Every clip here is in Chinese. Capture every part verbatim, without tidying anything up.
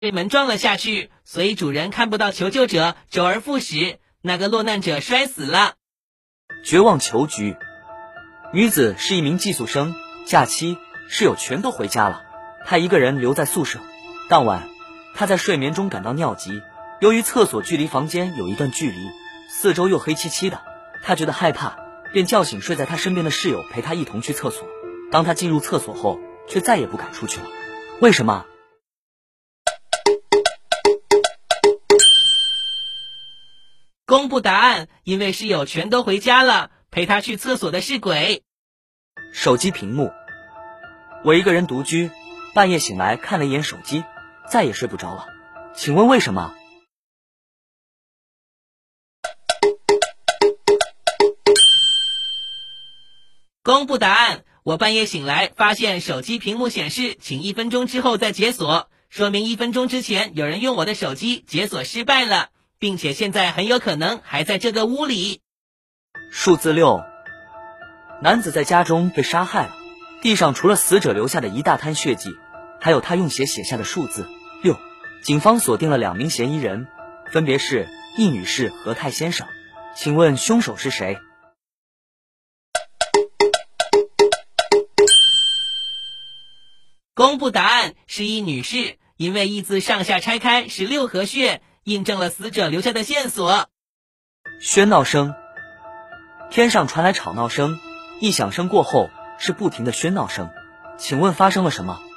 被门撞了下去，所以主人看不到求救者，周而复始，那个落难者摔死了。 绝望囚局。女子是一名寄宿生，假期室友全都回家了，她一个人留在宿舍。当晚，她在睡眠中感到尿急，由于厕所距离房间有一段距离，四周又黑漆漆的，她觉得害怕，便叫醒睡在她身边的室友陪她一同去厕所。当她进入厕所后，却再也不敢出去了。为什么？ 公布答案，因为室友全都回家了，陪他去厕所的是鬼。 手机屏幕。我一个人独居，半夜醒来看了一眼手机，再也睡不着了。请问为什么？ 公布答案，我半夜醒来发现手机屏幕显示请一分钟之后再解锁，说明一分钟之前有人用我的手机解锁失败了，并且现在很有可能还在这个屋里。 数字六。男子在家中被杀害了，地上除了死者留下的一大滩血迹，还有他用血写下的数字六。警方锁定了两名嫌疑人，分别是易女士和泰先生。请问凶手是谁？ 公布答案，是易女士，因为易字上下拆开是六合穴，印证了死者留下的线索。 喧闹声。天上传来吵闹声，一响声过后是不停的喧闹声，请问发生了什么？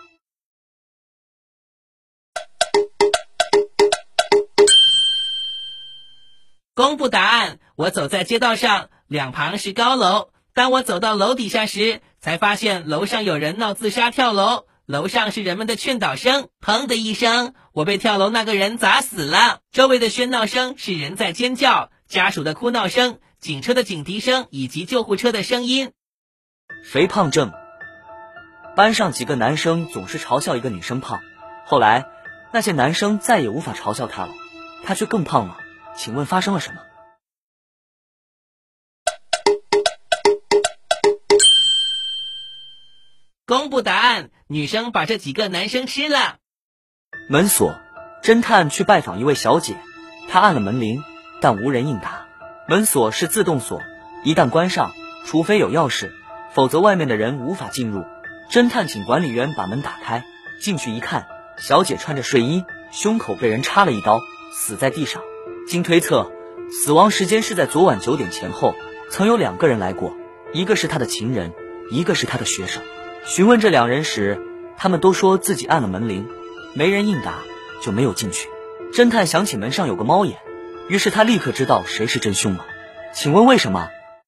公布答案，我走在街道上，两旁是高楼，当我走到楼底下时，才发现楼上有人闹自杀跳楼，楼上是人们的劝导声，砰的一声，我被跳楼那个人砸死了。周围的喧闹声是人在尖叫，家属的哭闹声，警车的警笛声以及救护车的声音。 肥胖症。班上几个男生总是嘲笑一个女生胖，后来那些男生再也无法嘲笑她了，她却更胖了。请问发生了什么？ 公布答案，女生把这几个男生吃了。 门锁。侦探去拜访一位小姐，他按了门铃，但无人应答。门锁是自动锁，一旦关上，除非有钥匙，否则外面的人无法进入。侦探请管理员把门打开，进去一看，小姐穿着睡衣，胸口被人插了一刀，死在地上。经推测，死亡时间是在昨晚九点前后，曾有两个人来过，一个是他的情人，一个是他的学生。询问这两人时，他们都说自己按了门铃，没人应答，就没有进去。侦探想起门上有个猫眼，于是他立刻知道谁是真凶了。请问为什么？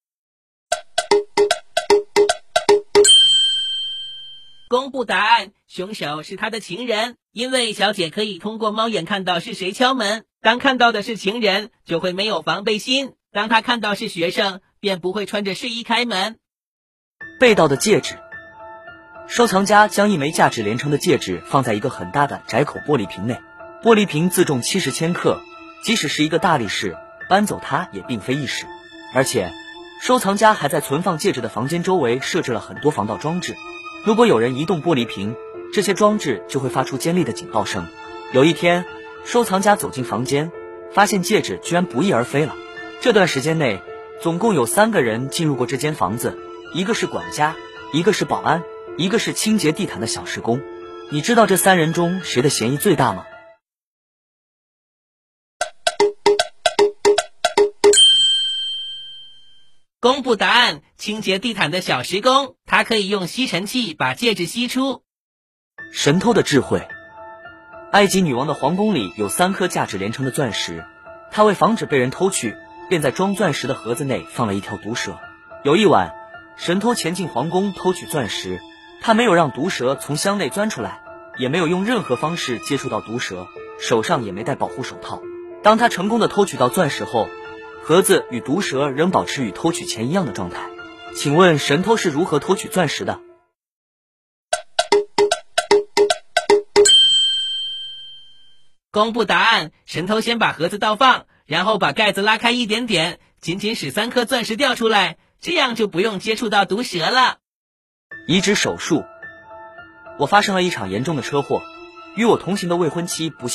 公布答案，凶手是他的情人，因为小姐可以通过猫眼看到是谁敲门，当看到的是情人，就会没有防备心，当他看到是学生，便不会穿着睡衣开门。 被盗的戒指。收藏家将一枚价值连城的戒指放在一个很大的窄口玻璃瓶内，玻璃瓶自重七十千克，即使是一个大力士搬走它也并非易事。而且收藏家还在存放戒指的房间周围设置了很多防盗装置，如果有人移动玻璃瓶，这些装置就会发出尖利的警报声。有一天，收藏家走进房间，发现戒指居然不翼而飞了。这段时间内，总共有三个人进入过这间房子，一个是管家，一个是保安，一个是清洁地毯的小时工。你知道这三人中谁的嫌疑最大吗？ 公布答案，清洁地毯的小时工，他可以用吸尘器把戒指吸出。 神偷的智慧。埃及女王的皇宫里有三颗价值连城的钻石，她为防止被人偷去，便在装钻石的盒子内放了一条毒蛇。有一晚，神偷前进皇宫偷取钻石，他没有让毒蛇从箱内钻出来，也没有用任何方式接触到毒蛇，手上也没戴保护手套。当他成功的偷取到钻石后，盒子与毒蛇仍保持与偷取前一样的状态。请问神偷是如何偷取钻石的？ 公布答案，神偷先把盒子倒放，然后把盖子拉开一点点，仅仅使三颗钻石掉出来，这样就不用接触到毒蛇了。 移植手术。我发生了一场严重的车祸， 与我同行的未婚妻不幸